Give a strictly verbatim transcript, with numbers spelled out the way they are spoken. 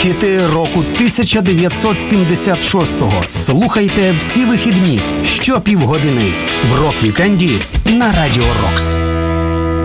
Хіти року тисяча дев'ятсот сімдесят шостого. Слухайте всі вихідні щопівгодини в рок-вікенді на Радіо Рокс.